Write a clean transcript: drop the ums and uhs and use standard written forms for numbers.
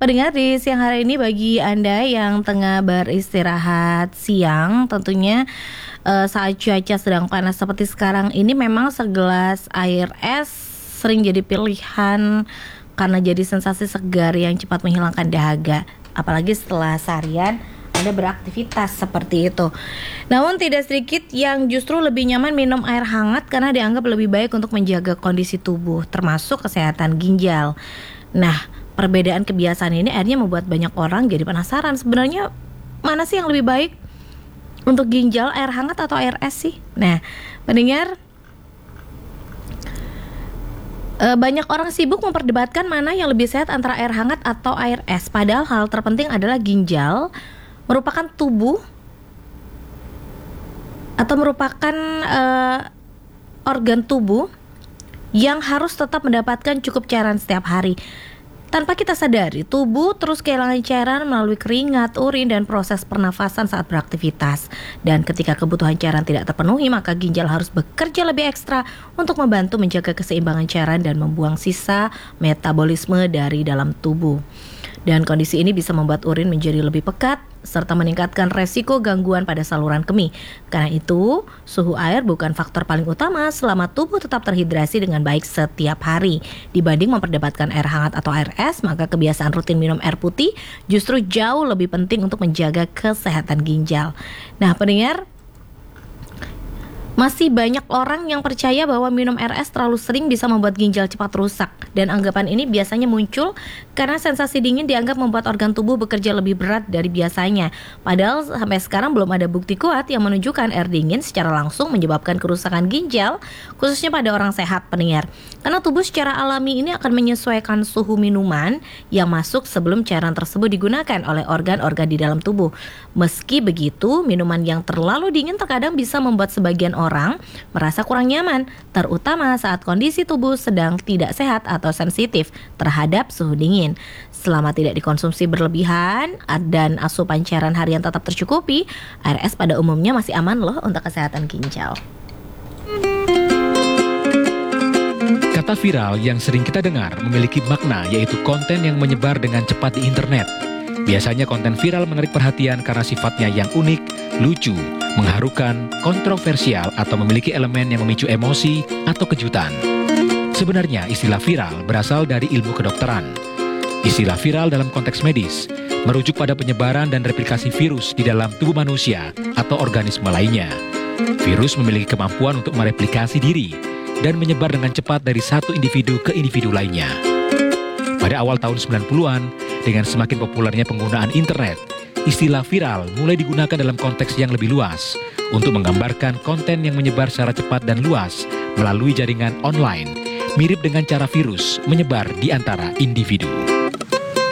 Pendengar, di siang hari ini bagi Anda yang tengah beristirahat siang, tentunya saat cuaca sedang panas seperti sekarang ini memang segelas air es sering jadi pilihan karena jadi sensasi segar yang cepat menghilangkan dahaga. Apalagi setelah seharian Anda beraktivitas seperti itu. Namun tidak sedikit yang justru lebih nyaman minum air hangat karena dianggap lebih baik untuk menjaga kondisi tubuh, termasuk kesehatan ginjal. Nah, perbedaan kebiasaan ini akhirnya membuat banyak orang jadi penasaran, sebenarnya mana sih yang lebih baik untuk ginjal, air hangat atau air es sih? Nah, pendengar, banyak orang sibuk memperdebatkan mana yang lebih sehat antara air hangat atau air es. Padahal hal terpenting adalah ginjal merupakan tubuh atau merupakan organ tubuh yang harus tetap mendapatkan cukup cairan setiap hari. Tanpa kita sadari, tubuh terus kehilangan cairan melalui keringat, urin, dan proses pernafasan saat beraktivitas. Dan ketika kebutuhan cairan tidak terpenuhi, maka ginjal harus bekerja lebih ekstra untuk membantu menjaga keseimbangan cairan dan membuang sisa metabolisme dari dalam tubuh. Dan kondisi ini bisa membuat urin menjadi lebih pekat serta meningkatkan resiko gangguan pada saluran kemih. Karena itu, suhu air bukan faktor paling utama selama tubuh tetap terhidrasi dengan baik setiap hari. Dibanding memperdebatkan air hangat atau air es, maka kebiasaan rutin minum air putih justru jauh lebih penting untuk menjaga kesehatan ginjal. Nah, pendengar, masih banyak orang yang percaya bahwa minum air es terlalu sering bisa membuat ginjal cepat rusak. Dan anggapan ini biasanya muncul karena sensasi dingin dianggap membuat organ tubuh bekerja lebih berat dari biasanya. Padahal sampai sekarang belum ada bukti kuat yang menunjukkan air dingin secara langsung menyebabkan kerusakan ginjal, khususnya pada orang sehat, pendengar. Karena tubuh secara alami ini akan menyesuaikan suhu minuman yang masuk sebelum cairan tersebut digunakan oleh organ-organ di dalam tubuh. Meski begitu, minuman yang terlalu dingin terkadang bisa membuat sebagian orang merasa kurang nyaman, terutama saat kondisi tubuh sedang tidak sehat atau sensitif terhadap suhu dingin. Selama tidak dikonsumsi berlebihan dan asupan cairan harian tetap tercukupi, air es pada umumnya masih aman loh untuk kesehatan ginjal. Kata viral yang sering kita dengar memiliki makna, yaitu konten yang menyebar dengan cepat di internet. Biasanya konten viral menarik perhatian karena sifatnya yang unik, lucu, mengharukan, kontroversial, atau memiliki elemen yang memicu emosi atau kejutan. Sebenarnya istilah viral berasal dari ilmu kedokteran. Istilah viral dalam konteks medis merujuk pada penyebaran dan replikasi virus di dalam tubuh manusia atau organisme lainnya. Virus memiliki kemampuan untuk mereplikasi diri dan menyebar dengan cepat dari satu individu ke individu lainnya. Pada awal tahun 90-an, dengan semakin populernya penggunaan internet, istilah viral mulai digunakan dalam konteks yang lebih luas untuk menggambarkan konten yang menyebar secara cepat dan luas melalui jaringan online, mirip dengan cara virus menyebar di antara individu.